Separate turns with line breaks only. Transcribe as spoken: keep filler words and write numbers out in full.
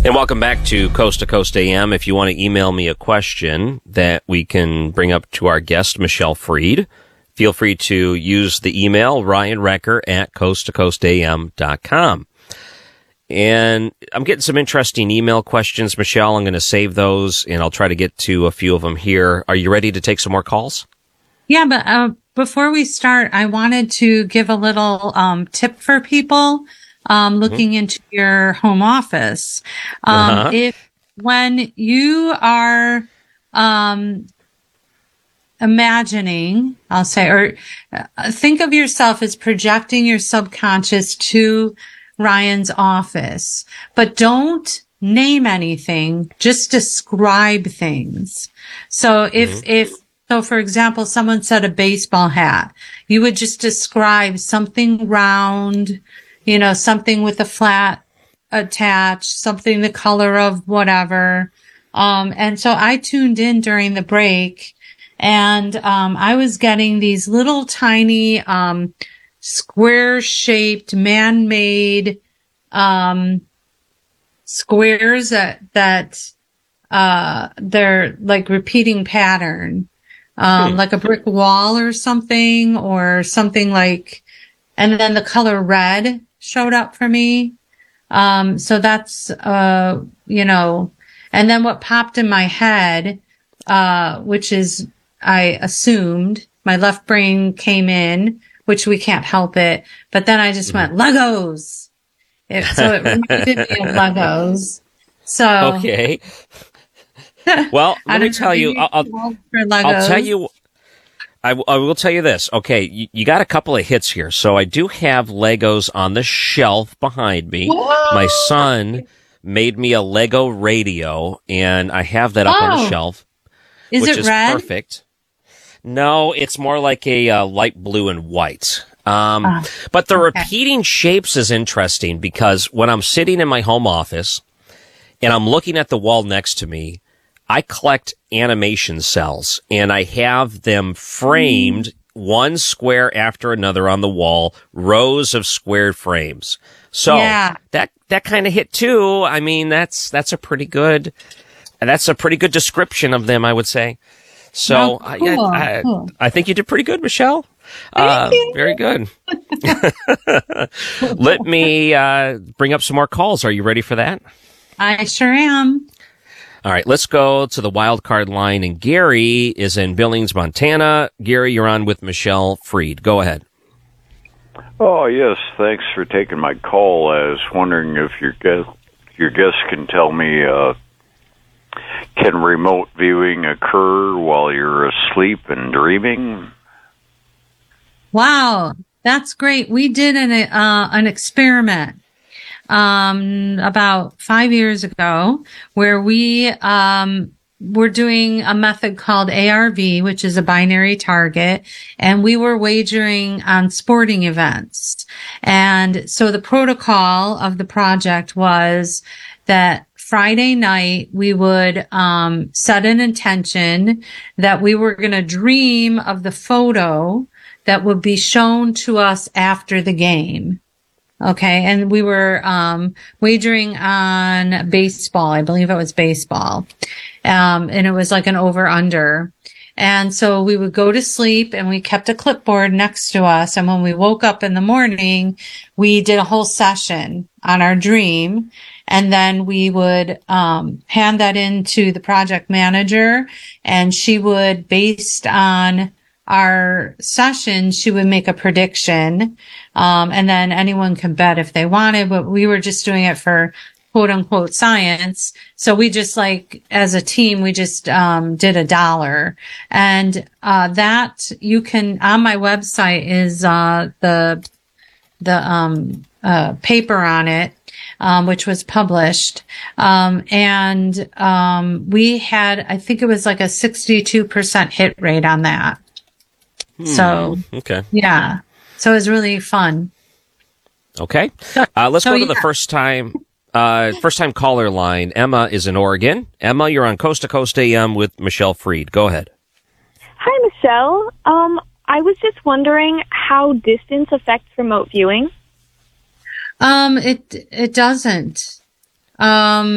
And welcome back to Coast to Coast A M. If you want to email me a question that we can bring up to our guest, Michelle Freed, feel free to use the email, Ryan Recker at coast to coast a m dot com. And I'm getting some interesting email questions, Michelle. I'm going to save those, and I'll try to get to a few of them here. Are you ready to take some more calls?
Yeah, but uh, before we start, I wanted to give a little um, tip for people um, looking mm-hmm. into your home office. Um, uh-huh. If when you are um, imagining, I'll say, or uh, think of yourself as projecting your subconscious to Ryan's office, but don't name anything, just describe things. So if, mm-hmm. if, so for example, someone said a baseball hat, you would just describe something round, you know, something with a flat attached, something the color of whatever. Um, and so I tuned in during the break, and, um, I was getting these little tiny, um, square-shaped, man-made, um, squares that, that, uh, they're like repeating pattern, um, hmm. like a brick wall or something, or something like, and then the color red showed up for me. Um, so that's, uh, you know, and then what popped in my head, uh, which is, I assumed, my left brain came in, which we can't help it. But then I just went, Legos. It, so it reminded me of Legos. So.
Okay. Well, let me tell you, I'll, I'll, I'll tell you, I, w- I will tell you this. Okay. You, you got a couple of hits here. So I do have Legos on the shelf behind me. Whoa! My son made me a Lego radio, and I have that up oh. on the shelf.
Is
which
it
is
red?
Perfect. No, it's more like a uh, light blue and white. Um, oh, but the okay. repeating shapes is interesting, because when I'm sitting in my home office and I'm looking at the wall next to me, I collect animation cells, and I have them framed mm. one square after another on the wall, rows of squared frames. So yeah. that, that kind of hit too. I mean, that's, that's a pretty good, that's a pretty good description of them, I would say. So oh, cool, I, I, cool. I think you did pretty good, Michelle. Uh, very good. Let me uh, bring up some more calls. Are you ready for that?
I sure am.
All right, let's go to the wild card line. And Gary is in Billings, Montana. Gary, you're on with Michelle Freed. Go ahead.
Oh, yes. Thanks for taking my call. I was wondering if your guest, your guest can tell me, uh, can remote viewing occur while you're asleep and dreaming?
Wow, that's great. We did an uh, an experiment um, about five years ago where we um, were doing a method called A R V, which is a binary target, and we were wagering on sporting events. And so the protocol of the project was that Friday night, we would um set an intention that we were going to dream of the photo that would be shown to us after the game. Okay, and we were um wagering on baseball. I believe it was baseball. Um and it was like an over-under. And so we would go to sleep, and we kept a clipboard next to us. And when we woke up in the morning, we did a whole session on our dream. And then we would um hand that in to the project manager, and she would, based on our session, she would make a prediction. Um and then anyone could bet if they wanted, but we were just doing it for quote unquote science. So we just, like, as a team, we just um did a dollar. And uh that you can, on my website is uh the the um uh paper on it. Um, which was published. Um, and, um, we had, I think it was like a sixty-two percent hit rate on that. Hmm, so,
okay.
Yeah. So it was really fun.
Okay. Uh, let's so, go to yeah. the first time, uh, first time caller line. Emma is in Oregon. Emma, you're on Coast to Coast A M with Michelle Freed. Go ahead.
Hi, Michelle. Um, I was just wondering how distance affects remote viewing.
Um, it, it doesn't. Um,